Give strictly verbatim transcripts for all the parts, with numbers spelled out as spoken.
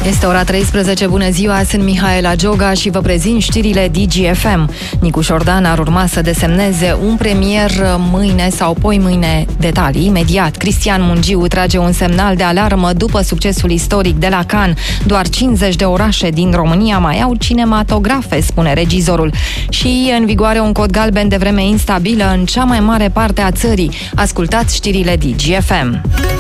Este ora treisprezece, bună ziua, sunt Mihaela Gioga și vă prezint știrile D G F M. Nicu Șordan ar urma să desemneze un premier mâine sau poimâine. Detalii imediat. Cristian Mungiu trage un semnal de alarmă după succesul istoric de la Cannes. Doar cincizeci de orașe din România mai au cinematografe, spune regizorul. Și în vigoare un cod galben de vreme instabilă în cea mai mare parte a țării. Ascultați știrile D G F M.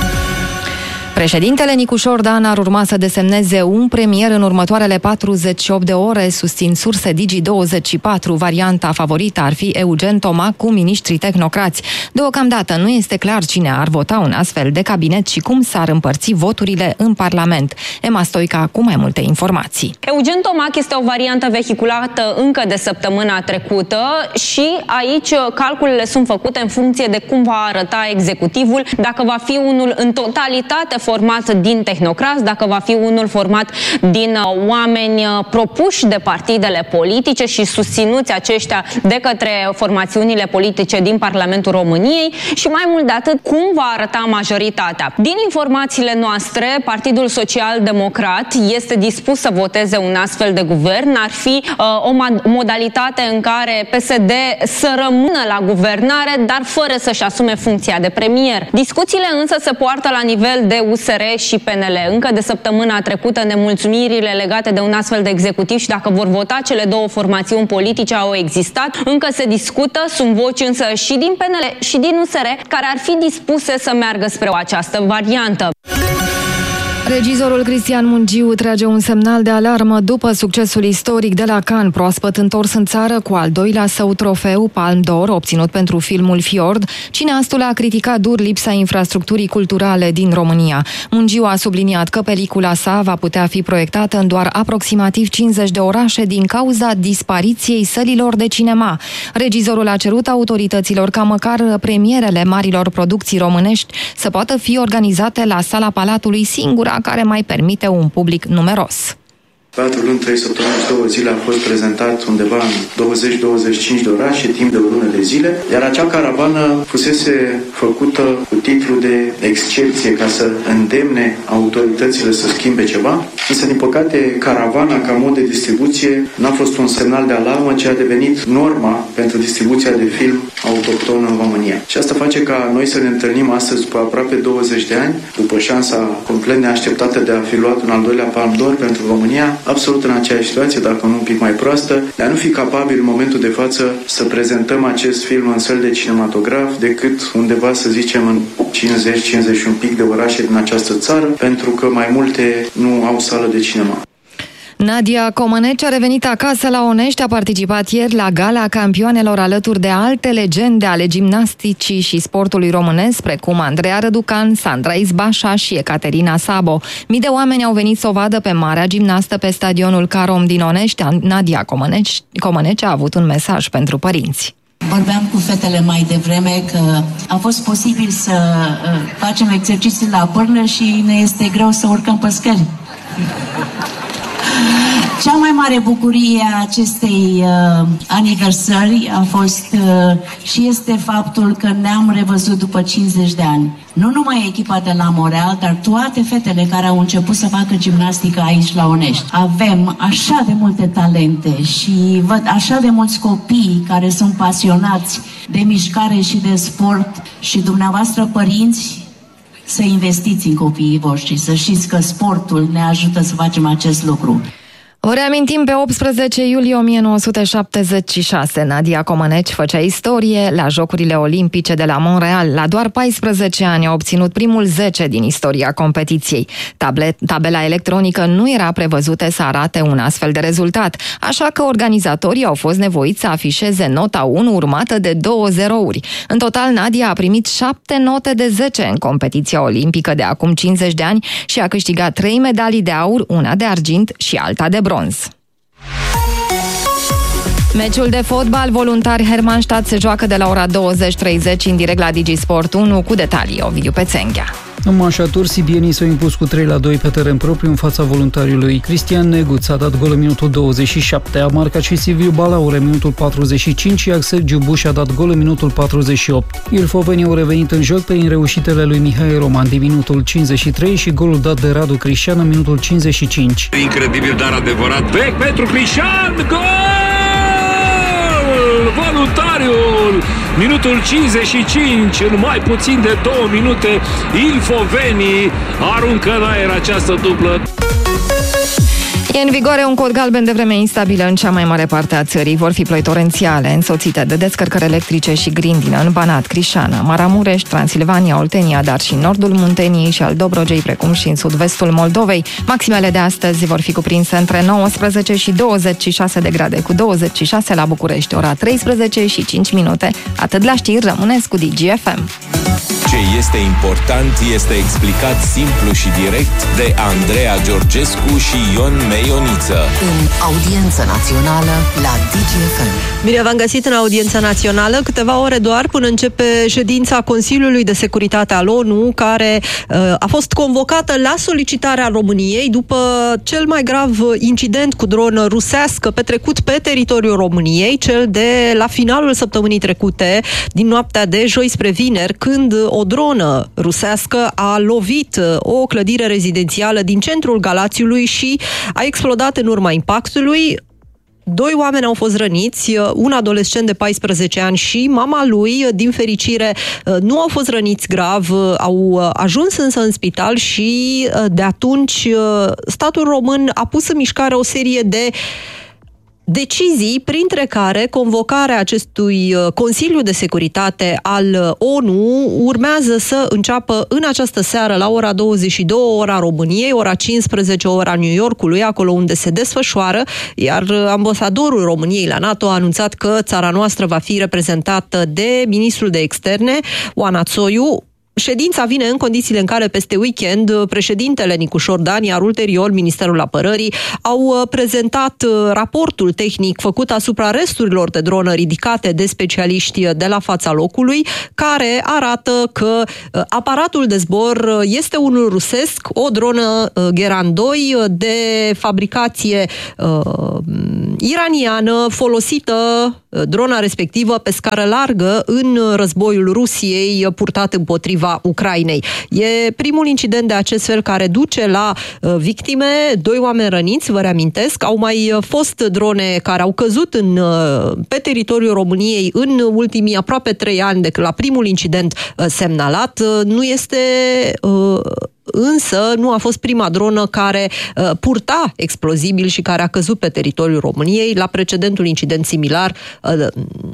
Președintele Nicu Șordan ar urma să desemneze un premier în următoarele patruzeci și opt de ore, susțin surse Digi douăzeci și patru. Varianta favorită ar fi Eugen Toma cu miniștrii tehnocrați. Deocamdată nu este clar cine ar vota un astfel de cabinet și cum s-ar împărți voturile în Parlament. Emma Stoica cu mai multe informații. Eugen Tomac este o variantă vehiculată încă de săptămâna trecută și aici calculele sunt făcute în funcție de cum va arăta executivul, dacă va fi unul în totalitate format din tehnocrați, dacă va fi unul format din oameni propuși de partidele politice și susținuți aceștia de către formațiunile politice din Parlamentul României și mai mult de atât, cum va arăta majoritatea. Din informațiile noastre, Partidul Social Democrat este dispus să voteze un astfel de guvern. Ar fi uh, o modalitate în care P S D să rămână la guvernare, dar fără să-și asume funcția de premier. Discuțiile însă se poartă la nivel de U S R și P N L. Încă de săptămâna trecută, nemulțumirile legate de un astfel de executiv și dacă vor vota cele două formațiuni politice au existat. Încă se discută, sunt voci însă și din P N L și din U S R care ar fi dispuse să meargă spre această variantă. Regizorul Cristian Mungiu trage un semnal de alarmă după succesul istoric de la Cannes, proaspăt întors în țară cu al doilea său trofeu, Palme d'Or, obținut pentru filmul Fjord. Cineastul a criticat dur lipsa infrastructurii culturale din România. Mungiu a subliniat că pelicula sa va putea fi proiectată în doar aproximativ cincizeci de orașe din cauza dispariției sălilor de cinema. Regizorul a cerut autorităților ca măcar premierele marilor producții românești să poată fi organizate la Sala Palatului, singura care mai permite un public numeros. Patru luni, trei săptămâni și două zile a fost prezentat undeva în douăzeci douăzeci și cinci de orașe, timp de o lună de zile, iar acea caravană fusese făcută cu titlu de excepție ca să îndemne autoritățile să schimbe ceva. Însă, din păcate, caravana ca mod de distribuție n-a fost un semnal de alarmă, ci a devenit norma pentru distribuția de film autohton în România. Și asta face ca noi să ne întâlnim astăzi, după aproape douăzeci de ani, după șansa complet neașteptată de a fi luat un al doilea Palme d'Or pentru România, absolut în aceeași situație, dacă nu un pic mai proastă, de a nu fi capabil în momentul de față să prezentăm acest film în săli de cinematograf decât undeva, să zicem, în cincizeci cincizeci și un pic de orașe din această țară, pentru că mai multe nu au sală de cinema. Nadia Comăneci a revenit acasă la Onești, a participat ieri la Gala Campioanelor alături de alte legende ale gimnasticii și sportului românesc, precum Andreea Răducan, Sandra Izbașa și Ecaterina Sabo. Mii de oameni au venit să o vadă pe marea gimnastă pe stadionul Carom din Onești. Nadia Comăneci, Comăneci a avut un mesaj pentru părinți. Vorbeam cu fetele mai devreme că a fost posibil să facem exerciții la pârnă și ne este greu să urcăm pe scări. Cea mai mare bucurie a acestei uh, aniversări a fost uh, și este faptul că ne-am revăzut după cincizeci de ani. Nu numai echipa de la Moreal, dar toate fetele care au început să facă gimnastică aici la Onești. Avem așa de multe talente și văd așa de mulți copii care sunt pasionați de mișcare și de sport și dumneavoastră, părinți, să investiți în copiii voștri, să știți că sportul ne ajută să facem acest lucru. Vă reamintim, pe optsprezece iulie o mie nouă sute șaptezeci și șase, Nadia Comăneci făcea istorie la Jocurile Olimpice de la Montreal. La doar paisprezece ani a obținut primul zece din istoria competiției. Tablet, tabela electronică nu era prevăzută să arate un astfel de rezultat, așa că organizatorii au fost nevoiți să afișeze nota unu urmată de două zerouri. În total, Nadia a primit șapte note de zece în competiția olimpică de acum cincizeci de ani și a câștigat trei medalii de aur, una de argint și alta de bronz. Meciul de fotbal voluntar Hermannstadt se joacă de la ora douăzeci treizeci în direct la Digisport unu, cu detalii Ovidiu Pețenghea. În manșaturi, sibienii s-au impus cu trei la doi pe teren propriu în fața voluntariului. Cristian Neguț a dat gol în minutul douăzeci și șapte, a marcat și Silviu Balaure în minutul patruzeci și cinci, iar Sergiu Buș a dat gol în minutul patruzeci și opt. Ilfovenii au revenit în joc prin reușitele lui Mihai Roman din minutul cincizeci și trei și golul dat de Radu Crișan în minutul cincizeci și cinci. Incredibil, dar adevărat. Bec pentru Crișan, gol! Voluntariul! Minutul cincizeci și cinci, în mai puțin de două minute, Ilfovenii aruncă în aer această dublă. E în vigoare un cod galben de vreme instabilă în cea mai mare parte a țării. Vor fi ploi torențiale, însoțite de descărcări electrice și grindină în Banat, Crișana, Maramureș, Transilvania, Oltenia, dar și în nordul Munteniei și al Dobrogei, precum și în sud-vestul Moldovei. Maximele de astăzi vor fi cuprinse între nouăsprezece și douăzeci și șase de grade, cu douăzeci și șase la București, ora treisprezece și cinci minute. Atât la știri, rămâneți cu D G F M. Ce este important este explicat simplu și direct de Andreea Georgescu și Ion Meioniță. În audiență națională la D G F M. Bine v-am găsit în audiența națională. Câteva ore doar până începe ședința Consiliului de Securitate al ONU, care uh, a fost convocată la solicitarea României după cel mai grav incident cu dronă rusească petrecut pe teritoriul României, cel de la finalul săptămânii trecute, din noaptea de joi spre vineri, când o dronă rusească a lovit o clădire rezidențială din centrul Galațiului și a explodat în urma impactului. Doi oameni au fost răniți, un adolescent de paisprezece ani și mama lui, din fericire, nu au fost răniți grav, au ajuns însă în spital și de atunci statul român a pus în mișcare o serie de decizii, printre care convocarea acestui Consiliu de Securitate al ONU urmează să înceapă în această seară la ora douăzeci și două, ora României, ora cincisprezece, ora New Yorkului, acolo unde se desfășoară, iar ambasadorul României la NATO a anunțat că țara noastră va fi reprezentată de ministrul de externe, Oana Țoiu. Ședința vine în condițiile în care peste weekend președintele Nicușor Dan, iar ulterior Ministerul Apărării au prezentat raportul tehnic făcut asupra resturilor de dronă ridicate de specialiști de la fața locului, care arată că aparatul de zbor este unul rusesc, o dronă Geran doi de fabricație uh, iraniană, folosită drona respectivă pe scară largă în războiul Rusiei purtat împotriva Ucrainei. E primul incident de acest fel care duce la uh, victime, doi oameni răniți, vă reamintesc. Au mai fost drone care au căzut în, uh, pe teritoriul României în ultimii aproape trei ani de la primul incident uh, semnalat. Uh, nu este... Uh, Însă nu a fost prima dronă care uh, purta explozibil și care a căzut pe teritoriul României. La precedentul incident similar uh,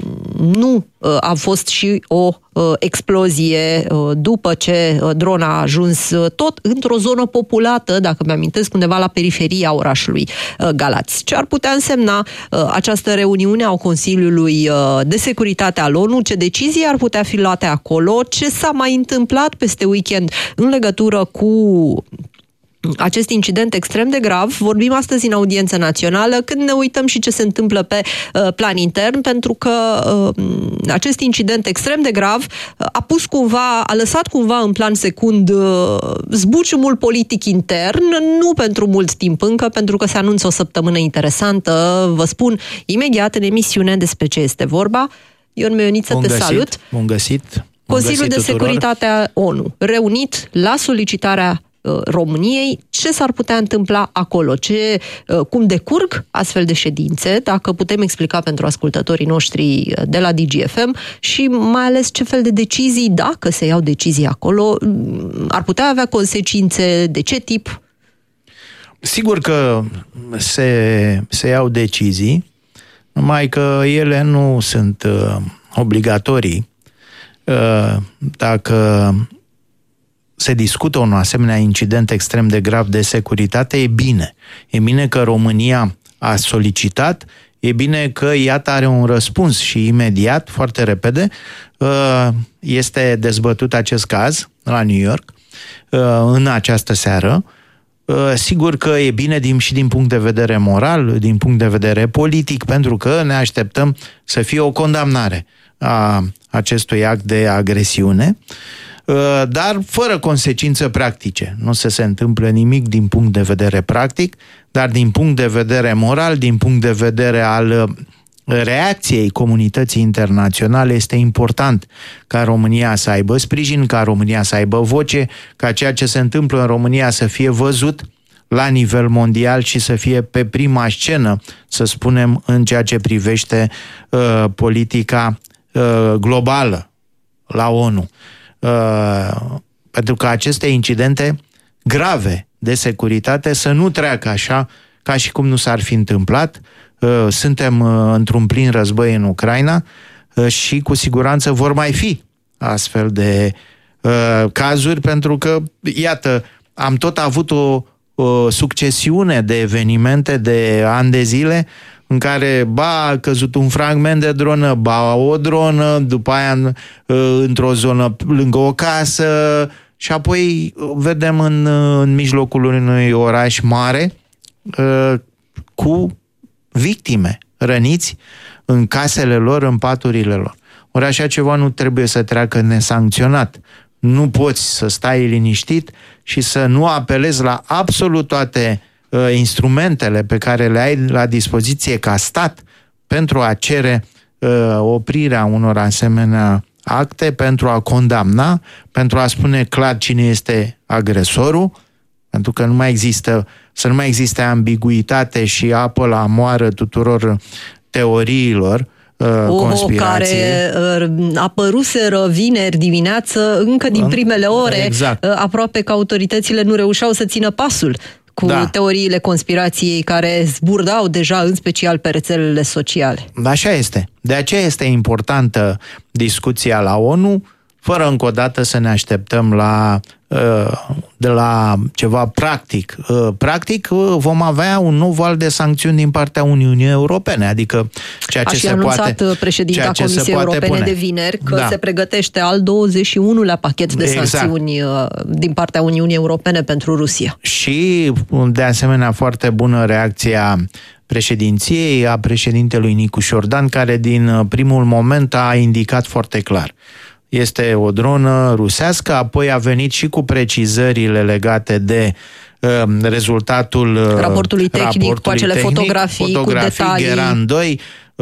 nu uh, a fost și o uh, explozie uh, după ce uh, drona a ajuns uh, tot într-o zonă populată, dacă mi-amintesc, undeva la periferia orașului uh, Galați. Ce ar putea însemna uh, această reuniune a Consiliului uh, de Securitate al ONU? Ce decizii ar putea fi luate acolo? Ce s-a mai întâmplat peste weekend în legătură cu cu acest incident extrem de grav? Vorbim astăzi în audiență națională, când ne uităm și ce se întâmplă pe uh, plan intern, pentru că uh, acest incident extrem de grav uh, a pus cumva, a lăsat cumva în plan secund uh, zbuciumul politic intern, nu pentru mult timp încă, pentru că se anunță o săptămână interesantă. Vă spun imediat în emisiune despre ce este vorba. Ion Meioniță, te găsit, salut! Bun găsit! Consiliul de Securitate a ONU, reunit la solicitarea uh, României, ce s-ar putea întâmpla acolo? Ce, uh, cum decurg astfel de ședințe, dacă putem explica pentru ascultătorii noștri de la D G F M, și mai ales ce fel de decizii, dacă se iau decizii acolo, ar putea avea consecințe, de ce tip? Sigur că se, se iau decizii, numai că ele nu sunt uh, obligatorii. Dacă se discută un asemenea incident extrem de grav de securitate, e bine. E bine că România a solicitat, e bine că iată are un răspuns și imediat, foarte repede, este dezbătut acest caz la New York în această seară. Sigur că e bine din, și din punct de vedere moral, din punct de vedere politic, pentru că ne așteptăm să fie o condamnare a acestui act de agresiune. dar fără consecințe practice. Nu se se întâmplă nimic din punct de vedere practic, dar din punct de vedere moral, din punct de vedere al reacției comunității internaționale, este important ca România să aibă sprijin, ca România să aibă voce, ca ceea ce se întâmplă în România să fie văzut la nivel mondial și să fie pe prima scenă, să spunem, în ceea ce privește uh, politica uh, globală la ONU. Uh, pentru că aceste incidente grave de securitate să nu treacă așa ca și cum nu s-ar fi întâmplat. Uh, suntem uh, într-un plin război în Ucraina uh, și cu siguranță vor mai fi astfel de uh, cazuri, pentru că, iată, am tot avut o, o succesiune de evenimente de ani de zile în care ba a căzut un fragment de dronă, ba o dronă, după aia într-o zonă lângă o casă și apoi vedem în, în mijlocul unui oraș mare cu victime, răniți în casele lor, în paturile lor. Ori așa ceva nu trebuie să treacă nesancționat. Nu poți să stai liniștit și să nu apelezi la absolut toate uh, instrumentele pe care le ai la dispoziție ca stat pentru a cere uh, oprirea unor asemenea acte, pentru a condamna, pentru a spune clar cine este agresorul, pentru că nu mai există, să nu mai existe ambiguitate și apă la moară tuturor teoriilor O, care apăruseră vineri dimineață, încă din primele ore, exact. Aproape că autoritățile nu reușeau să țină pasul cu da. teoriile conspirației care zburdau deja, în special pe rețelele sociale. Așa este. De aceea este importantă discuția la ONU, fără încă o dată să ne așteptăm la, de la ceva practic. Practic vom avea un nou val de sancțiuni din partea Uniunii Europene, adică ceea ce Aș se anunțat poate, președinta Comisiei Europene pune. de vineri că da. se pregătește al douăzeci și unulea pachet de exact. sancțiuni din partea Uniunii Europene pentru Rusia. Și, de asemenea, foarte bună reacția președinției, a președintelui Nicu Șordan, care din primul moment a indicat foarte clar. Este o dronă rusească, apoi a venit și cu precizările legate de uh, rezultatul raportului tehnic, raportului cu acele tehnic, fotografii, fotografii, cu detalii. Geran doi,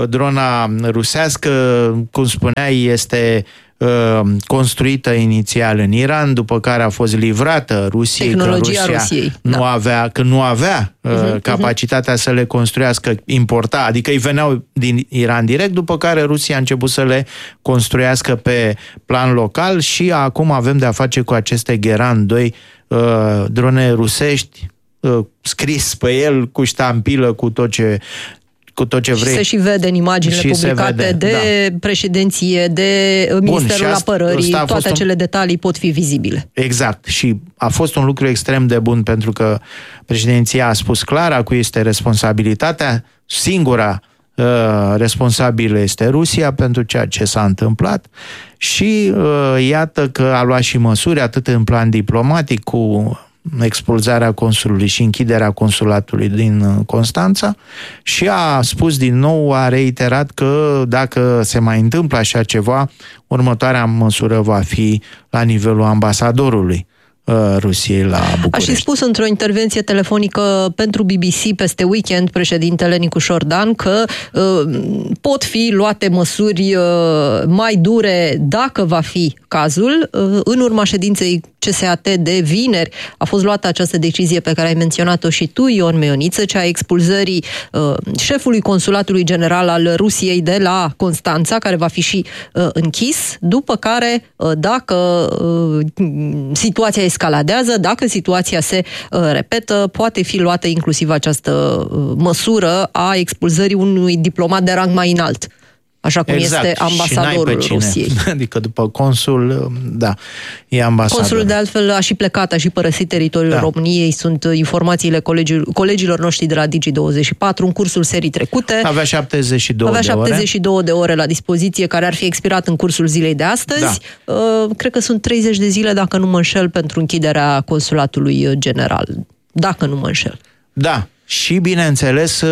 drona rusească, cum spuneai, este uh, construită inițial în Iran, după care a fost livrată Rusiei, Tehnologia că Rusia Rusiei, nu da. avea, că nu avea uh, uh-huh, capacitatea uh-huh. să le construiască, importa, adică îi veneau din Iran direct, după care Rusia a început să le construiască pe plan local și acum avem de a face cu aceste Geran doi uh, drone rusești, uh, scris pe el cu ștampilă, cu tot ce cu tot ce vrei. Și se și vede în imaginile și publicate vede, de da. președinție, de Ministerul Bun, Apărării, toate un... acele detalii pot fi vizibile. Exact. Și a fost un lucru extrem de bun, pentru că președinția a spus clar a cui este responsabilitatea. Singura uh, responsabilă este Rusia pentru ceea ce s-a întâmplat și uh, iată că a luat și măsuri atât în plan diplomatic cu expulzarea consulului și închiderea consulatului din Constanța și a spus din nou, a reiterat că dacă se mai întâmplă așa ceva, următoarea măsură va fi la nivelul ambasadorului Rusiei la București. A și spus într-o intervenție telefonică pentru B B C peste weekend președintele Nicu Șordan că uh, pot fi luate măsuri uh, mai dure dacă va fi cazul. Uh, în urma ședinței C S A T de vineri a fost luată această decizie pe care ai menționat-o și tu, Ion Meioniță, cea a expulzării uh, șefului Consulatului General al Rusiei de la Constanța, care va fi și uh, închis, după care, uh, dacă uh, situația escaladează, dacă situația se uh, repetă, poate fi luată inclusiv această uh, măsură a expulzării unui diplomat de rang mai înalt, așa cum exact. este ambasadorul Rusiei. Adică după consul, da, e ambasador. Consulul de altfel a și plecat, a și părăsit teritoriul da. României, sunt informațiile colegii, colegilor noștri de la Digi douăzeci și patru în cursul serii trecute. Avea șaptezeci și două Avea de ore. șaptezeci și două de ore la dispoziție, care ar fi expirat în cursul zilei de astăzi. Da. Uh, cred că sunt treizeci de zile, dacă nu mă înșel, pentru închiderea consulatului general. Dacă nu mă înșel. Da, și bineînțeles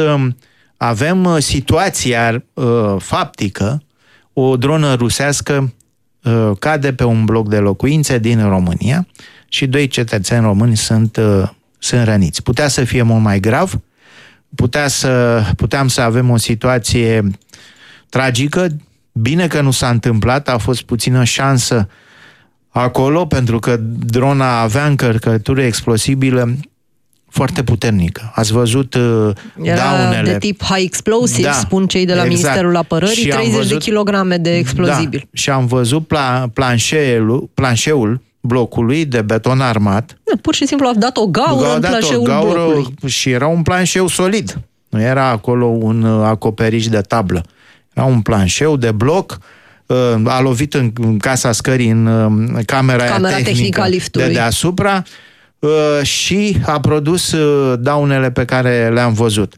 avem situația uh, faptică, o dronă rusească uh, cade pe un bloc de locuințe din România și doi cetățeni români sunt, uh, sunt răniți. Putea să fie mult mai grav, putea să, puteam să avem o situație tragică, bine că nu s-a întâmplat, a fost puțină șansă acolo, pentru că drona avea încărcătură explosibilă foarte puternică. Ați văzut uh, Era daunele. de tip high explosive, da, spun cei de la exact. Ministerul Apărării, Și treizeci văzut, de kilograme de explozibil. Da, și am văzut pla, planșeul, planșeul blocului de beton armat. Da, pur și simplu au dat o gaură în planșeul gaură blocului. Și era un planșeu solid. Nu era acolo un acoperiș de tablă. Era un planșeu de bloc, a lovit în casa scării, în camera, camera tehnică, tehnică a liftului de deasupra și a produs daunele pe care le-am văzut.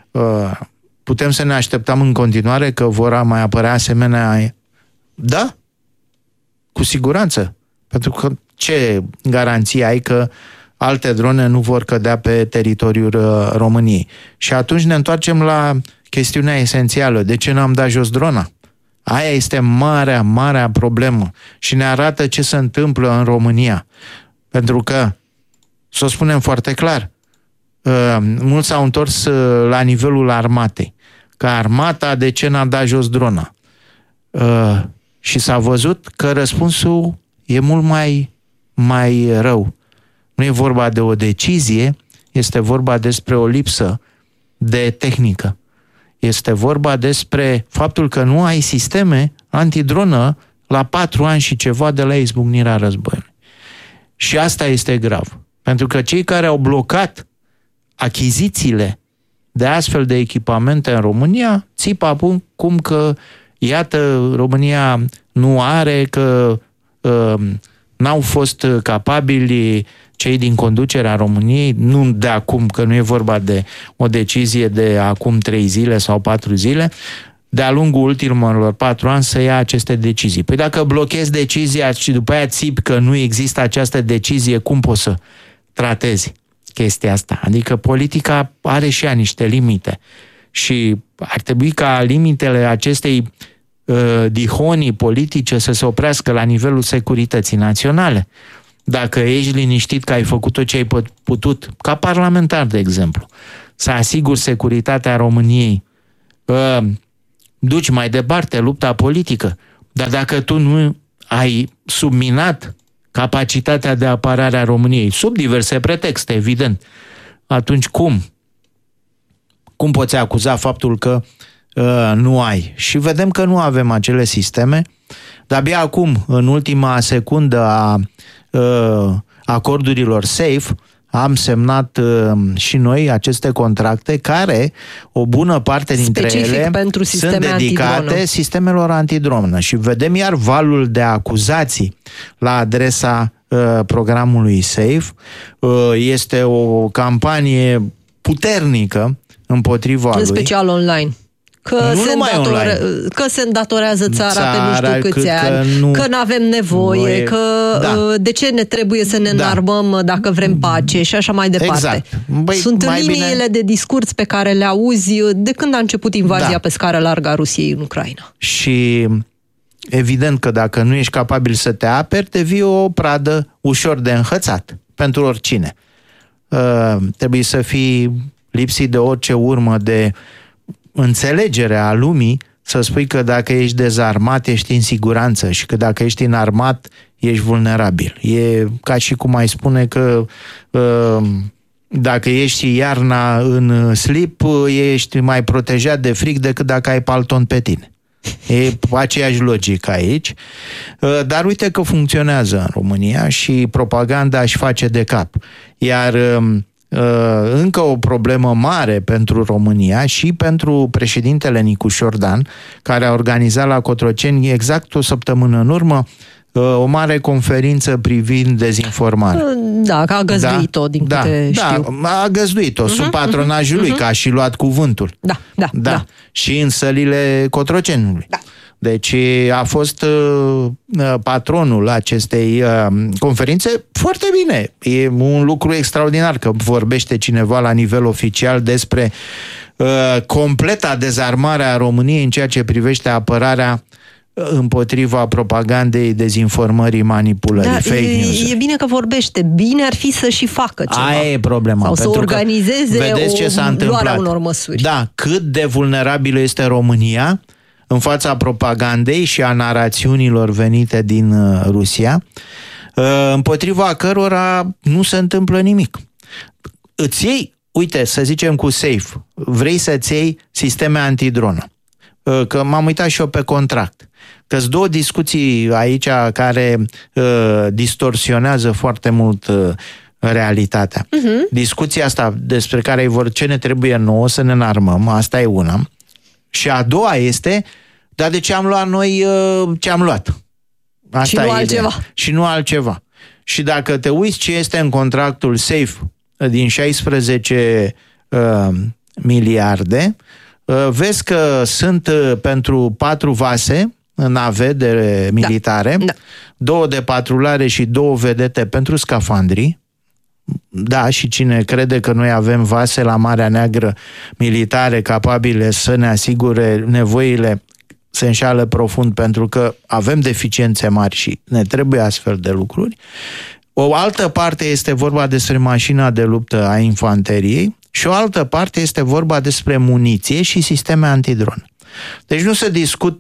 Putem să ne așteptăm în continuare că vor mai apărea asemenea... Da? Cu siguranță. Pentru că ce garanție ai că alte drone nu vor cădea pe teritoriul României? Și atunci ne întoarcem la chestiunea esențială. De ce n-am dat jos drona? Aia este marea, marea problemă și ne arată ce se întâmplă în România. Pentru că, să o spunem foarte clar, uh, mulți s-au întors uh, la nivelul armatei. Că armata, de ce n-a dat jos drona? Uh, și s-a văzut că răspunsul e mult mai, mai rău. Nu e vorba de o decizie, este vorba despre o lipsă de tehnică. Este vorba despre faptul că nu ai sisteme antidronă la patru ani și ceva de la izbucnirea războiului. Și asta este grav. Pentru că cei care au blocat achizițiile de astfel de echipamente în România țipă cum că, iată, România nu are, că uh, n-au fost capabili cei din conducerea României, nu de acum, că nu e vorba de o decizie de acum trei zile sau patru zile, de-a lungul ultimilor patru ani să ia aceste decizii. Păi dacă blochezi decizia și după aia țipi că nu există această decizie, cum poți să tratezi chestia asta? Adică politica are și ea niște limite și ar trebui ca limitele acestei uh, dihonii politice să se oprească la nivelul securității naționale. Dacă ești liniștit că ai făcut tot ce ai putut, ca parlamentar, de exemplu, să asiguri securitatea României, uh, duci mai departe lupta politică, dar dacă tu nu ai subminat capacitatea de apărare a României, sub diverse pretexte, evident, atunci cum? Cum poți acuza faptul că uh, nu ai? Și vedem că nu avem acele sisteme, dar abia acum, în ultima secundă a uh, acordurilor SAFE, am semnat uh, și noi aceste contracte care, o bună parte dintre specific ele, pentru sunt dedicate antidronă. sistemelor antidronă. Și vedem iar valul de acuzații la adresa uh, programului SAFE. Uh, este o campanie puternică împotriva în lui. În special online. Că nu se, îndatore, că se îndatorează țara, țara pe nu știu câți că, ani, că nu, că n-avem nevoie, e, că da. de ce ne trebuie să ne înarmăm da. dacă vrem pace și așa mai departe. Exact. Băi, Sunt mai liniile bine... de discurs pe care le auzi de când a început invazia da. pe scară largă a Rusiei în Ucraina. Și evident că dacă nu ești capabil să te aperi, devii o pradă ușor de înhățat pentru oricine. Uh, trebuie să fii lipsit de orice urmă de înțelegerea lumii, să spui că dacă ești dezarmat, ești în siguranță și că dacă ești înarmat, ești vulnerabil. E ca și cum ai spune că uh, dacă ești iarna în slip, ești mai protejat de frig decât dacă ai palton pe tine. E aceeași logică aici. Uh, dar uite că funcționează în România și propaganda își face de cap. Iar uh, încă o problemă mare pentru România și pentru președintele Nicu Șordan, care a organizat la Cotroceni exact o săptămână în urmă o mare conferință privind dezinformarea. Da, că a găzduit-o, da? din da, câte da, știu. Da, a găzduit-o, uh-huh, sub patronajul uh-huh, lui, uh-huh. că a și luat cuvântul. Da, da, da. da. Și în sălile Cotrocenului. Da. Deci a fost uh, patronul acestei uh, conferințe. Foarte bine. E un lucru extraordinar că vorbește cineva la nivel oficial despre uh, completa dezarmare a României în ceea ce privește apărarea împotriva propagandei, dezinformării, manipulării, da, fake news. E bine că vorbește. Bine ar fi să și facă ceva. Aia e problema. Sau să organizeze vedeți o ce s-a luarea unor măsuri. Da, cât de vulnerabilă este România în fața propagandei și a narațiunilor venite din Rusia, împotriva cărora nu se întâmplă nimic. Îți iei, uite, să zicem cu Safe, vrei să-ți iei sisteme antidronă. Că m-am uitat și eu pe contract. Că-s două discuții aici care uh, distorsionează foarte mult uh, realitatea. Uh-huh. Discuția asta despre care vor ce ne trebuie nouă să ne înarmăm, asta e una. Și a doua este, dar de ce am luat noi uh, ce am luat? Asta și nu e altceva. Ideea. Și nu altceva. Și dacă te uiți ce este în contractul Safe din șaisprezece uh, miliarde, uh, vezi că sunt uh, pentru patru vase, nave de militare, da. Da. două de patrulare și două vedete pentru scafandrii. Da, și cine crede că noi avem vase la Marea Neagră militare capabile să ne asigure nevoile, se înșală profund, pentru că avem deficiențe mari și ne trebuie astfel de lucruri. O altă parte este vorba despre mașina de luptă a infanteriei și o altă parte este vorba despre muniție și sisteme antidron. Deci nu se discut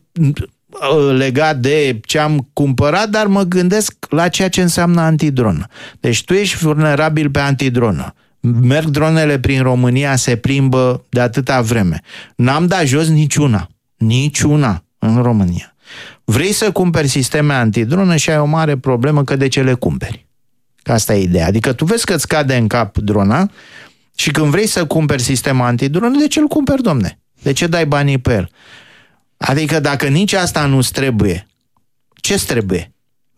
legat de ce am cumpărat, dar mă gândesc la ceea ce înseamnă antidronă. Deci tu ești vulnerabil pe antidronă. Merg dronele prin România, se plimbă de atâta vreme. N-am dat jos niciuna. Niciuna în România. Vrei să cumperi sisteme antidronă și ai o mare problemă că de ce le cumperi. Că asta e ideea. Adică tu vezi că îți cade în cap drona și când vrei să cumperi sistemul antidronă, de ce îl cumperi, domne? De ce dai banii pe el? Adică dacă nici asta nu-ți trebuie, ce-ți trebuie?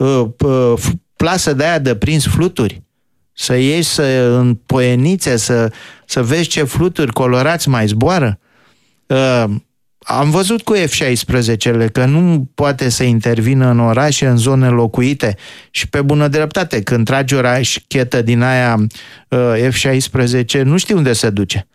Plasă de aia de prins fluturi? Să ieși să, în poienițe, să, să vezi ce fluturi colorați mai zboară? Am văzut cu F șaisprezece-le că nu poate să intervină în orașe, în zone locuite și pe bună dreptate. Când tragi o rachetă din aia F șaisprezece, nu știu unde se duce.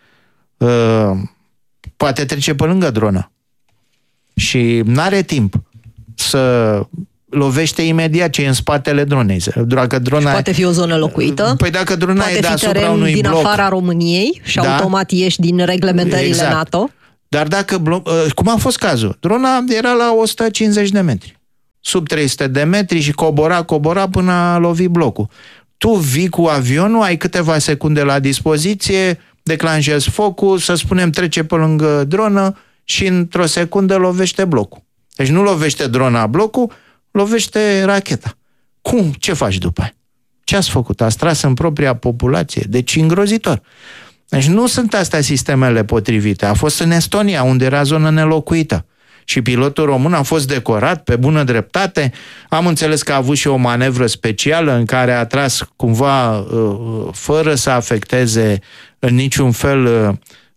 Poate trece pe lângă dronă. Și n-are timp să lovește imediat ce e în spatele dronei. Dacă drona poate fi o zonă locuită. Păi dacă drona poate e deasupra unui din bloc, afara României și da? Automat ieși din reglementările exact. NATO. Dar dacă, cum a fost cazul? Drona era la o sută cincizeci de metri. Sub trei sute de metri și cobora, cobora până a lovi blocul. Tu vii cu avionul, ai câteva secunde la dispoziție, declanșezi focul, să spunem trece pe lângă dronă și într-o secundă lovește blocul. Deci nu lovește drona blocul, lovește racheta. Cum? Ce faci după aia? Ce ați făcut? Ați tras în propria populație? Deci îngrozitor. Deci nu sunt astea sistemele potrivite. A fost în Estonia, unde era zonă nelocuită. Și pilotul român a fost decorat pe bună dreptate. Am înțeles că a avut și o manevră specială în care a tras cumva fără să afecteze în niciun fel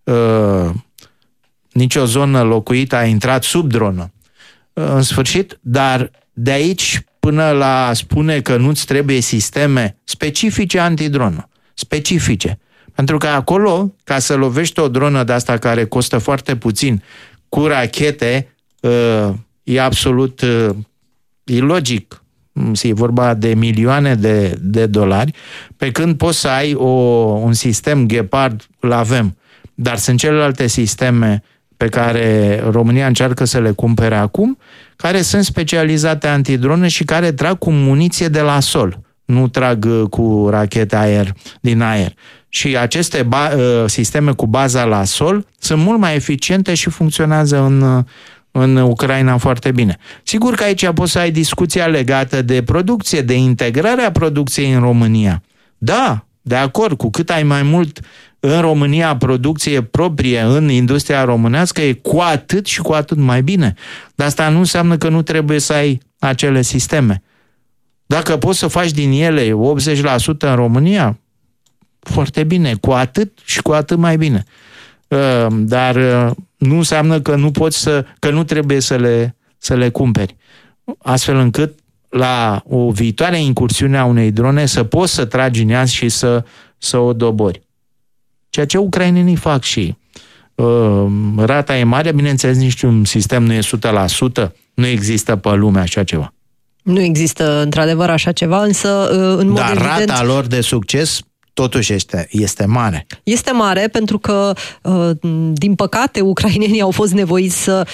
nicio zonă locuită, a intrat sub dronă. În sfârșit, dar de aici până la a spune că nu-ți trebuie sisteme specifice antidronă. Specifice. Pentru că acolo, ca să lovești o dronă de asta care costă foarte puțin, cu rachete, e absolut ilogic. E vorba de milioane de, de dolari, pe când poți să ai o, un sistem Gepard, îl avem, dar sunt celelalte sisteme pe care România încearcă să le cumpere acum, care sunt specializate antidrone și care trag cu muniție de la sol. Nu trag cu rachete aer din aer. Și aceste ba- sisteme cu baza la sol sunt mult mai eficiente și funcționează în, în Ucraina foarte bine. Sigur că aici poți să ai discuția legată de producție, de integrarea producției în România. Da, de acord, cu cât ai mai mult în România producție proprie în industria românească, e cu atât și cu atât mai bine. Dar asta nu înseamnă că nu trebuie să ai acele sisteme. Dacă poți să faci din ele optzeci la sută în România, foarte bine, cu atât și cu atât mai bine. Dar nu înseamnă că nu poți să, că nu trebuie să le, să le cumperi. Astfel încât la o viitoare incursiune a unei drone să poți să tragi în ea și să, să o dobori. Ceea ce ucrainenii fac și uh, rata e mare, bineînțeles niciun sistem nu e o sută la sută Nu există pe lume așa ceva. Nu există într-adevăr așa ceva, însă în mod Dar evident... rata lor de succes totuși este, este mare. Este mare pentru că, din păcate, ucrainenii au fost nevoiți să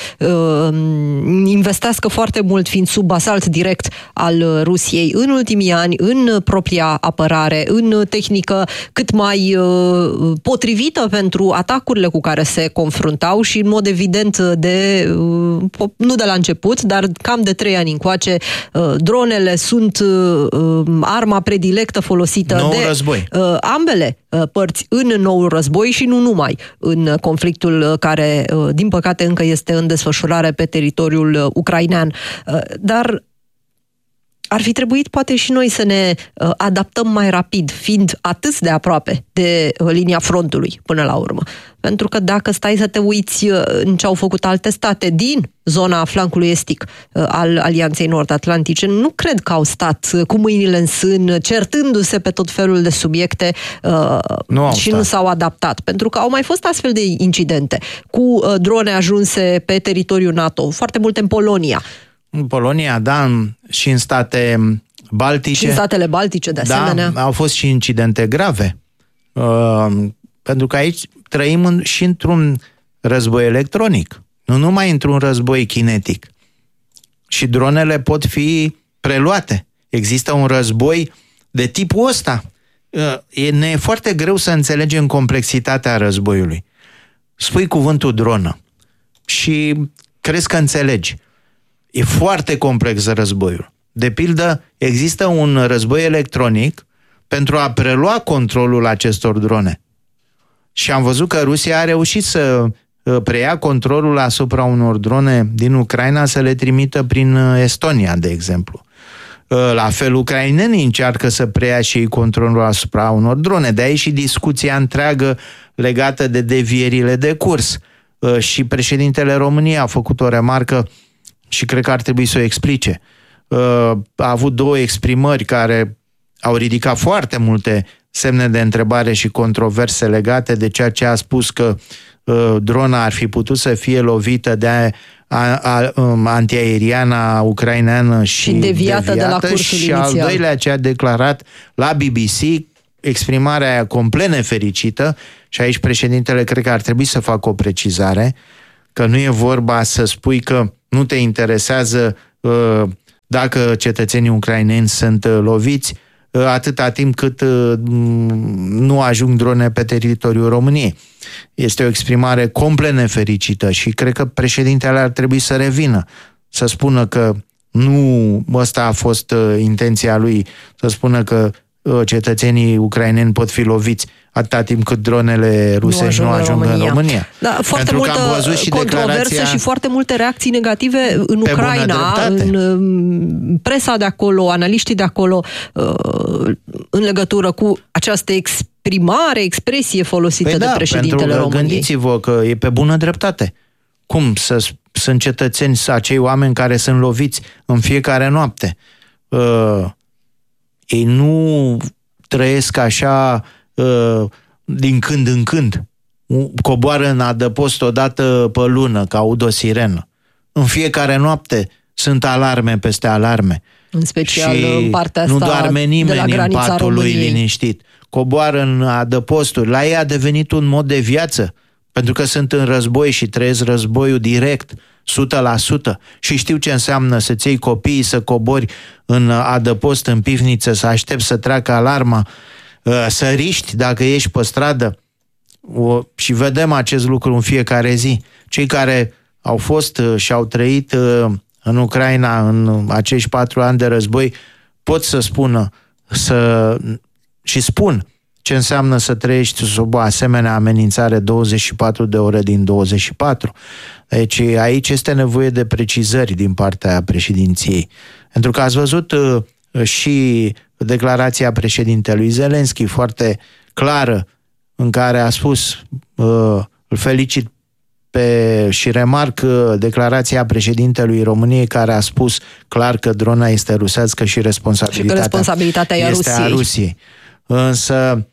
investească foarte mult, fiind sub asalt direct al Rusiei în ultimii ani, în propria apărare, în tehnică cât mai potrivită pentru atacurile cu care se confruntau și, în mod evident, de, nu de la început, dar cam de trei ani încoace, dronele sunt arma predilectă folosită nou de... război. ambele părți în noul război și nu numai în conflictul care, din păcate, încă este în desfășurare pe teritoriul ucrainean. Dar ar fi trebuit poate și noi să ne adaptăm mai rapid, fiind atât de aproape de linia frontului până la urmă. Pentru că dacă stai să te uiți în ce au făcut alte state din zona flancului estic al Alianței Nord-Atlantice, nu cred că au stat cu mâinile în sân, certându-se pe tot felul de subiecte nu și stat. Nu s-au adaptat. Pentru că au mai fost astfel de incidente cu drone ajunse pe teritoriul NATO, foarte multe în Polonia. În Polonia, da, și în state baltice. Și în statele baltice, de asemenea. Da, au fost și incidente grave. Uh, pentru că aici trăim în, și într-un război electronic, nu numai într-un război kinetic. Și dronele pot fi preluate. Există un război de tipul ăsta. Uh, e, ne e foarte greu să înțelegem complexitatea războiului. Spui cuvântul dronă și crezi că înțelegi. E foarte complex războiul. De pildă, există un război electronic pentru a prelua controlul acestor drone. Și am văzut că Rusia a reușit să preia controlul asupra unor drone din Ucraina, să le trimită prin Estonia, de exemplu. La fel, ucrainenii încearcă să preia și controlul asupra unor drone. De aici și discuția întreagă legată de devierile de curs. Și președintele României a făcut o remarcă și cred că ar trebui să o explice. A avut două exprimări care au ridicat foarte multe semne de întrebare și controverse legate de ceea ce a spus că drona ar fi putut să fie lovită de a, a, a, antiaeriana ucraineană și, și deviată, deviată de la cursul și inițial. Al doilea ce a declarat la B B C, exprimarea aia complet nefericită, și aici președintele cred că ar trebui să facă o precizare, că nu e vorba să spui că nu te interesează uh, dacă cetățenii ucraineni sunt uh, loviți, uh, atâta timp cât uh, nu ajung drone pe teritoriul României. Este o exprimare complet nefericită și cred că președintele ar trebui să revină, să spună că nu ăsta a fost uh, intenția lui, să spună că uh, cetățenii ucraineni pot fi loviți atâta timp cât dronele rusești nu ajung, nu ajung în România. În România. Da, foarte Pentru multă și controversă și foarte multe reacții negative în Ucraina, în presa de acolo, analiștii de acolo, în legătură cu această exprimare, expresie folosită păi de da, președintele pentru că României. Gândiți-vă că e pe bună dreptate. Cum să sunt cetățeni, acei oameni care sunt loviți în fiecare noapte? Uh, ei nu trăiesc așa din când în când. Coboară în adăpost o dată pe lună, că aud o sirenă. În fiecare noapte sunt alarme peste alarme. În special și în partea asta nu doarme nimeni în patul lui liniștit. Coboară în adăposturi. La ei a devenit un mod de viață, pentru că sunt în război și trăiesc războiul direct, o sută la sută. Și știu ce înseamnă să-ți iei copiii, să cobori în adăpost, în pivniță, să aștepți să treacă alarma, să riști dacă ești pe stradă. O, și vedem acest lucru în fiecare zi. Cei care au fost și au trăit în Ucraina în acești patru ani de război pot să spună să, și spun ce înseamnă să trăiești sub o asemenea amenințare douăzeci și patru de ore din douăzeci și patru. Deci aici este nevoie de precizări din partea președinției. Pentru că ați văzut și declarația președintelui Zelenski foarte clară, în care a spus, uh, îl felicit pe, și remarc uh, declarația președintelui României, care a spus clar că drona este rusească și responsabilitatea, și responsabilitatea este Rusiei. a Rusiei. Însă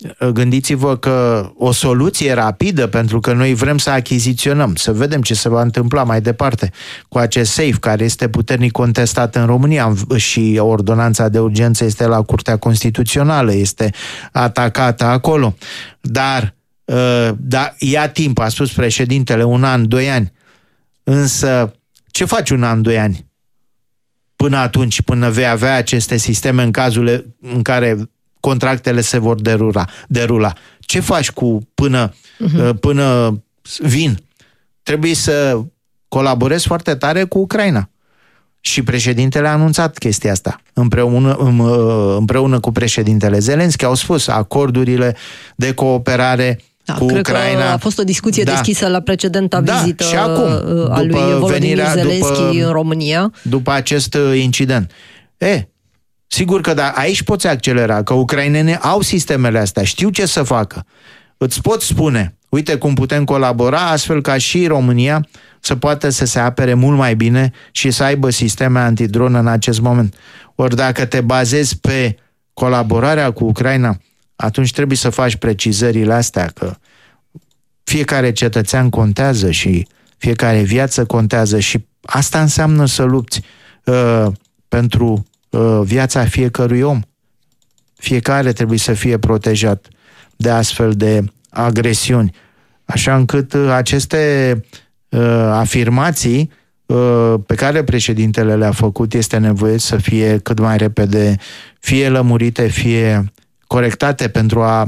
gândiți-vă că o soluție rapidă, pentru că noi vrem să achiziționăm, să vedem ce se va întâmpla mai departe cu acest safe care este puternic contestat în România și ordonanța de urgență este la Curtea Constituțională, este atacată acolo. Dar da, ia timp, a spus președintele, un an, doi ani. Însă, ce faci un an, doi ani? Până atunci, până vei avea aceste sisteme în cazul în care contractele se vor derula. derula. Ce faci cu până, uh-huh. până vin? Trebuie să colaborezi foarte tare cu Ucraina. Și președintele a anunțat chestia asta. Împreună, împreună cu președintele Zelenski au spus acordurile de cooperare da, cu cred Ucraina. Că a fost o discuție da. deschisă la precedenta da, vizită și acum, a lui Volodymyr Zelenski după, în România. După acest incident. E, sigur că da, aici poți accelera, că ucrainenii au sistemele astea, știu ce să facă. Îți pot spune, uite cum putem colabora astfel ca și România să poată să se apere mult mai bine și să aibă sisteme antidronă în acest moment. Ori dacă te bazezi pe colaborarea cu Ucraina, atunci trebuie să faci precizările astea, că fiecare cetățean contează și fiecare viață contează și asta înseamnă să lupți uh, pentru uh, viața fiecărui om. Fiecare trebuie să fie protejat de astfel de agresiuni. Așa încât uh, aceste uh, afirmații uh, pe care președintele le-a făcut este nevoie să fie cât mai repede fie lămurite, fie corectate pentru a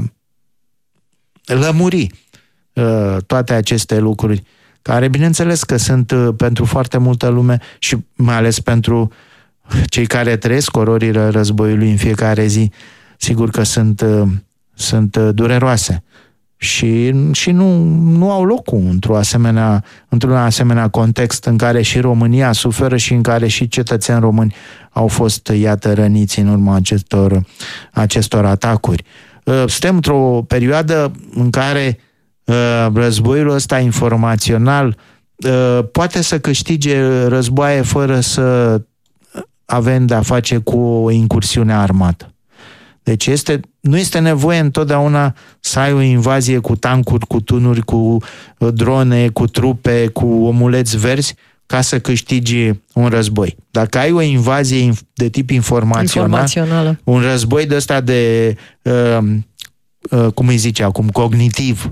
lămuri uh, toate aceste lucruri, care bineînțeles că sunt uh, pentru foarte multă lume și mai ales pentru cei care trăiesc ororile războiului în fiecare zi, sigur că sunt, uh, sunt uh, dureroase și, și nu, nu au locul într-o asemenea, într-un asemenea context în care și România suferă și în care și cetățeni români au fost, iată, răniți în urma acestor, acestor atacuri. Suntem într-o perioadă în care războiul ăsta informațional poate să câștige războaie fără să avem de-a face cu o incursiune armată. Deci este, nu este nevoie întotdeauna să ai o invazie cu tancuri, cu tunuri, cu drone, cu trupe, cu omuleți verzi ca să câștigi un război. Dacă ai o invazie de tip informațional, informațională, un război de ăsta de, uh, uh, cum îi zice acum, cognitiv,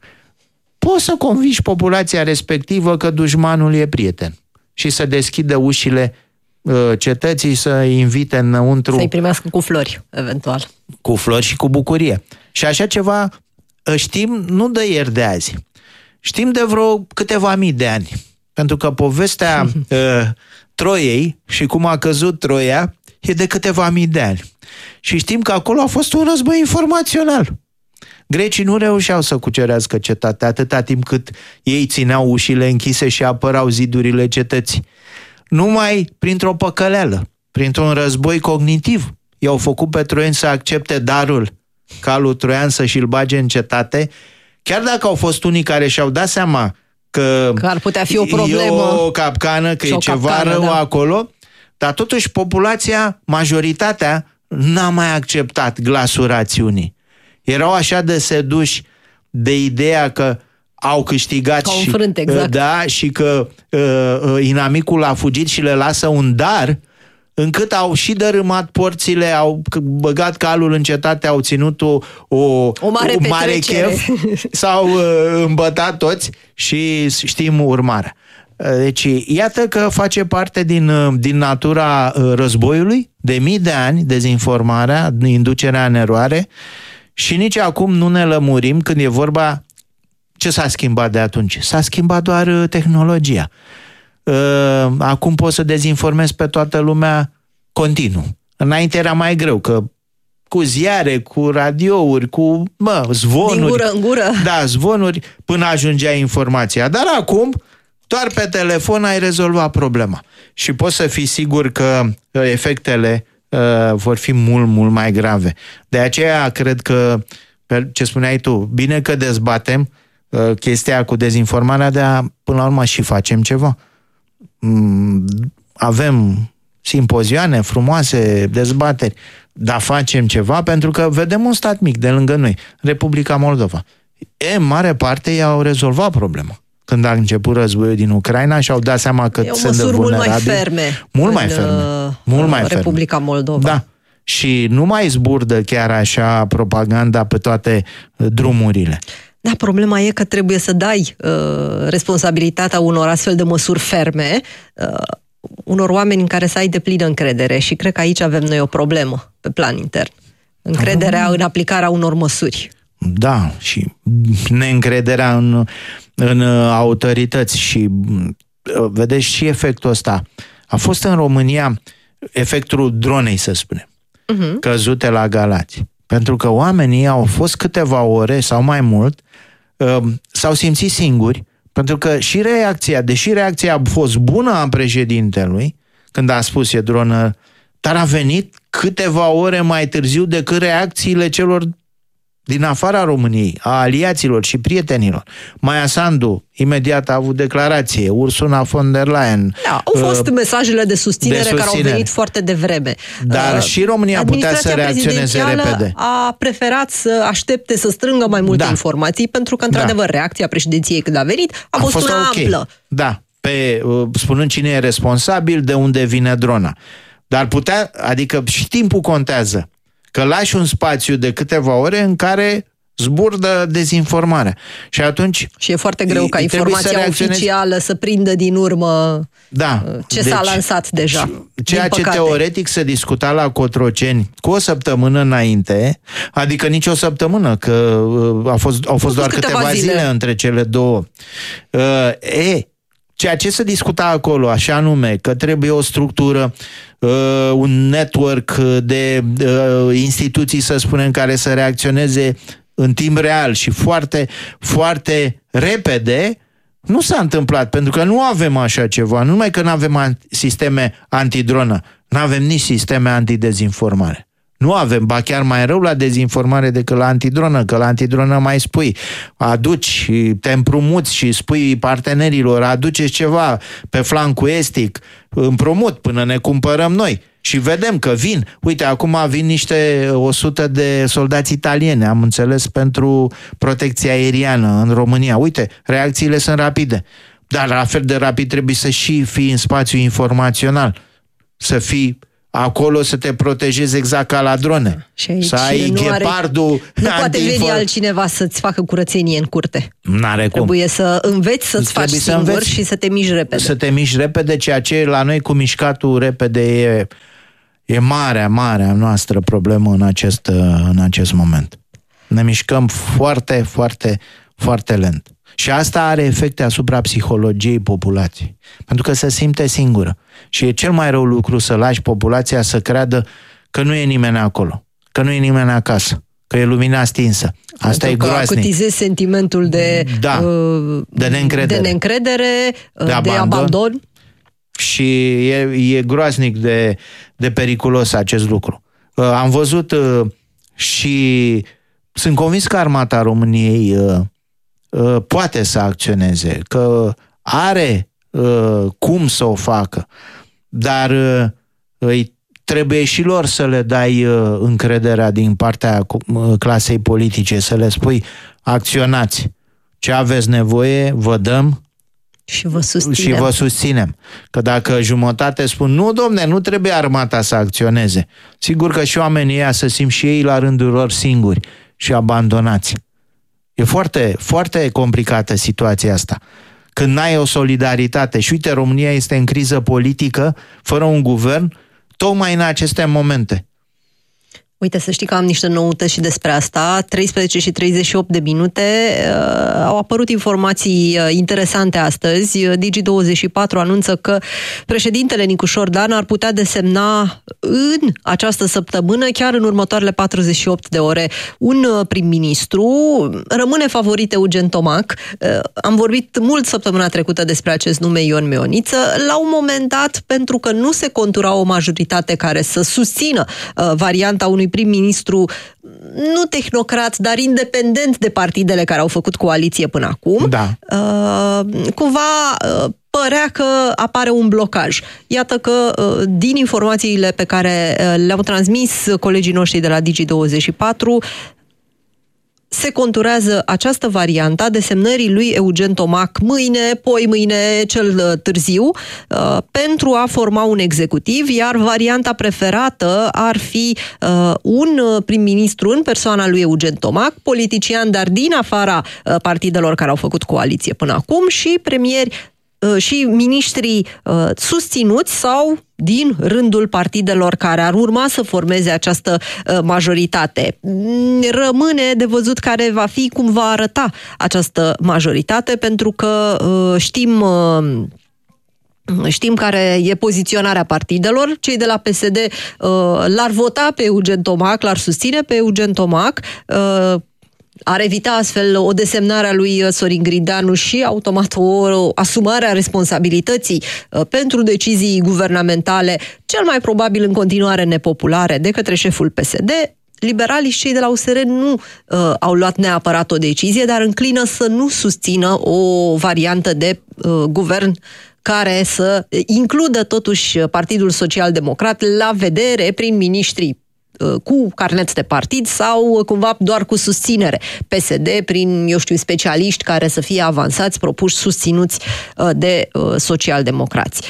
poți să convingi populația respectivă că dușmanul e prieten și să deschidă ușile cetății, să invite înăuntru, să-i primească cu flori, eventual. Cu flori și cu bucurie. Și așa ceva știm nu de ieri de azi. Știm de vreo câteva mii de ani. Pentru că povestea uh, Troiei și cum a căzut Troia e de câteva mii de ani. Și știm că acolo a fost un război informațional. Grecii nu reușeau să cucerească cetatea atâta timp cât ei țineau ușile închise și apărau zidurile cetății. Numai printr-o păcăleală, printr-un război cognitiv, i-au făcut pe troieni să accepte darul ca lui Troian să și-l bage în cetate, chiar dacă au fost unii care și-au dat seama că, că ar putea fi o problemă, e o capcană, că e ceva capcană, rău da. acolo, dar totuși populația, majoritatea, n-a mai acceptat glasul rațiunii. Erau așa de seduși de ideea că au câștigat și, înfrânt, exact. da, și că uh, inamicul a fugit și le lasă un dar, încât au și dărâmat porțile, au băgat calul în cetate, au ținut o, o, o mare, o mare chef, s-au uh, îmbătat toți și știm urmarea. Deci, iată că face parte din, din natura războiului, de mii de ani, dezinformarea, inducerea în eroare, și nici acum nu ne lămurim când e vorba. Ce s-a schimbat de atunci? S-a schimbat doar tehnologia. Acum poți să dezinformezi pe toată lumea continuu. Înainte era mai greu, că cu ziare, cu radiouri, cu mă, zvonuri. Din gură în gură. Da, zvonuri, până ajungea informația. Dar acum, doar pe telefon ai rezolvat problema. Și poți să fii sigur că efectele uh, vor fi mult, mult mai grave. De aceea cred că, ce spuneai tu, bine că dezbatem uh, chestia cu dezinformarea, dar până la urmă și facem ceva. Mm, avem simpozioane frumoase, dezbateri, dar facem ceva pentru că vedem un stat mic de lângă noi, Republica Moldova. E, în mare parte, ei au rezolvat problema. Când a început războiul din Ucraina și au dat seama că sunt vulnerabili. mult mai ferme. Mult mai ferme. Mult mai ferme. Republica Moldova. Da. Și nu mai zburdă chiar așa propaganda pe toate drumurile. Da, problema e că trebuie să dai uh, responsabilitatea unor astfel de măsuri ferme uh, unor oameni în care să ai deplină încredere și cred că aici avem noi o problemă pe plan intern. Încrederea în aplicarea unor măsuri. Da, și neîncrederea în, în autorități și vedeți și efectul ăsta. A fost în România efectul dronei, să spunem, uh-huh. căzute la Galați. Pentru că oamenii au fost câteva ore sau mai mult, s-au simțit singuri, pentru că și reacția, deși reacția a fost bună a președintelui, când a spus e dronă, dar a venit câteva ore mai târziu decât reacțiile celor din afara României, a aliaților și prietenilor. Maia Sandu imediat a avut declarație, Ursula von der Leyen. Da, au fost uh, mesajele de susținere, de susținere care au venit foarte devreme. Dar uh, și România putea să reacționeze repede. A preferat să aștepte să strângă mai multe da. informații, pentru că, într-adevăr, da. reacția președinției când a venit a, a fost, fost una okay. amplă. Da, pe, uh, spunând cine e responsabil, de unde vine drona. Dar putea, adică și timpul contează. Că lași un spațiu de câteva ore în care zburdă dezinformarea. Și atunci... Și e foarte greu ca informația oficială să prindă din urmă da, ce deci, s-a lansat deja. Ceea ce teoretic se discuta la Cotroceni cu o săptămână înainte, adică nici o săptămână, că a fost, au fost doar câteva, câteva zile. zile între cele două. E, ceea ce se discuta acolo, așa nume, că trebuie o structură, uh, un network de uh, instituții, să spunem, care să reacționeze în timp real și foarte, foarte repede, nu s-a întâmplat, pentru că nu avem așa ceva. Nu numai că nu avem sisteme antidronă, nu avem nici sisteme antidezinformare. Nu avem, ba chiar mai rău la dezinformare decât la antidronă, că la antidronă mai spui, aduci, te împrumuți și spui partenerilor, aduceți ceva pe flancul estic, împrumut până ne cumpărăm noi. Și vedem că vin, uite, acum vin niște o sută de soldați italieni, am înțeles, pentru protecția aeriană în România. Uite, reacțiile sunt rapide, dar la fel de rapid trebuie să și fii în spațiu informațional, să fii acolo să te protejezi exact ca la drone. Și să ai ghepardul. Nu poate veni altcineva să-ți facă curățenie în curte. N-are cum. Trebuie să înveți să-ți faci singur și să te miști repede. Să te miști repede, ceea ce la noi cu mișcatul repede e, e marea, marea noastră problemă în acest, în acest moment. Ne mișcăm foarte, foarte, foarte lent. Și asta are efecte asupra psihologiei populației. Pentru că se simte singură. Și e cel mai rău lucru să lași populația să creadă că nu e nimeni acolo, că nu e nimeni acasă, că e lumina stinsă. Asta Pentru e groaznic. Că acutizezi sentimentul de, da, uh, de neîncredere, de, neîncredere, de, de abandon. abandon. Și e, e groaznic de, de periculos acest lucru. Uh, am văzut uh, și sunt convins că armata României uh, uh, poate să acționeze, că are uh, cum să o facă, dar uh, îi trebuie și lor să le dai uh, încrederea din partea uh, clasei politice, să le spui acționați, ce aveți nevoie, vă dăm și vă susținem. Și vă susținem. Că dacă jumătate spun, nu domne, nu trebuie armata să acționeze, sigur că și oamenii ăia să simt și ei la rândul lor singuri și abandonați. E foarte, foarte complicată situația asta. Când n-ai o solidaritate și uite, România este în criză politică, fără un guvern, tocmai în aceste momente. Uite, să știi că am niște noutăți și despre asta. treisprezece și treizeci și opt de minute. Uh, au apărut informații uh, interesante astăzi. Digi douăzeci și patru anunță că președintele Nicușor Dan ar putea desemna în această săptămână, chiar în următoarele patruzeci și opt de ore, un uh, prim-ministru. Rămâne favorit Eugen Tomac. Uh, am vorbit mult săptămâna trecută despre acest nume, Ion Meoniță. La un moment dat, pentru că nu se contura o majoritate care să susțină uh, varianta unui prim-ministru nu tehnocrat, dar independent de partidele care au făcut coaliție până acum, da. cumva părea că apare un blocaj. Iată că din informațiile pe care le-au transmis colegii noștri de la Digi douăzeci și patru, se conturează această variantă a desemnării lui Eugen Tomac mâine, poi mâine cel târziu, pentru a forma un executiv, iar varianta preferată ar fi un prim-ministru în persoana lui Eugen Tomac, politician, dar din afara partidelor care au făcut coaliție până acum, și premieri și miniștrii uh, susținuți sau din rândul partidelor care ar urma să formeze această uh, majoritate. Rămâne de văzut care va fi, cum va arăta această majoritate, pentru că uh, știm... Uh, Știm care e poziționarea partidelor. Cei de la P S D uh, l-ar vota pe Eugen Tomac, l-ar susține pe Eugen Tomac, uh, ar evita astfel o desemnare a lui Sorin Grindeanu și automat o asumare a responsabilității pentru decizii guvernamentale, cel mai probabil în continuare nepopulare, de către șeful P S D. Liberalii și cei de la U S R nu uh, au luat neapărat o decizie, dar înclină să nu susțină o variantă de uh, guvern care să includă totuși Partidul Social-Democrat la vedere prin miniștrii cu carnet de partid sau cumva doar cu susținere. P S D prin, eu știu, specialiști care să fie avansați, propuși, susținuți de socialdemocrați.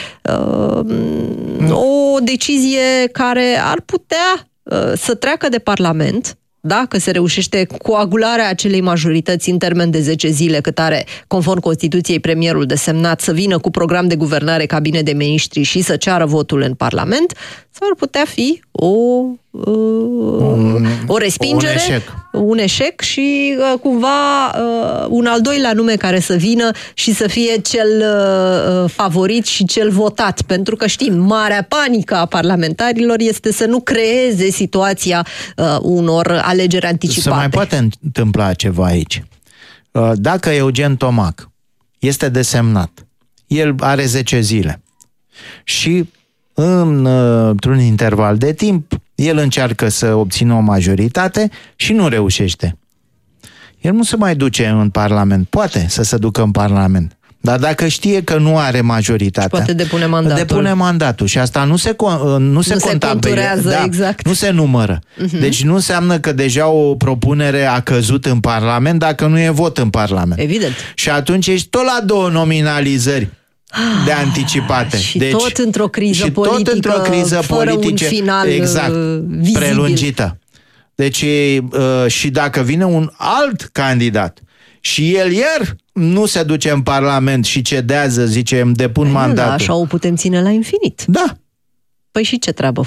O decizie care ar putea să treacă de Parlament, dacă se reușește coagularea acelei majorități în termen de zece zile, cât are, conform Constituției, premierul desemnat, să vină cu program de guvernare, cabinet de miniștri și să ceară votul în Parlament, sau ar putea fi o, un, o respingere, un eșec. un eșec și cumva un al doilea nume care să vină și să fie cel favorit și cel votat. Pentru că știm, marea panică a parlamentarilor este să nu creeze situația unor alegeri anticipate. Se mai poate întâmpla ceva aici. Dacă Eugen Tomac este desemnat, el are zece zile și în, într-un interval de timp el încearcă să obțină o majoritate și nu reușește. El nu se mai duce în Parlament. Poate să se ducă în Parlament. Dar dacă știe că nu are majoritatea, poate depune mandatul. Depune mandatul și asta nu se, nu se nu contabilează, da, exact. Nu se numără. Uh-huh. Deci nu înseamnă că deja o propunere a căzut în Parlament dacă nu e vot în Parlament. Evident. Și atunci ești tot la două nominalizări de anticipate. Și deci, tot într-o criză și politică, tot într-o criză fără politică, un final exact, vizibil. Prelungită. Deci uh, și dacă vine un alt candidat și el iar nu se duce în Parlament și cedează, zice, îmi depun Păi mandatul. Da, așa o putem ține la infinit. Da. Păi și ce treabă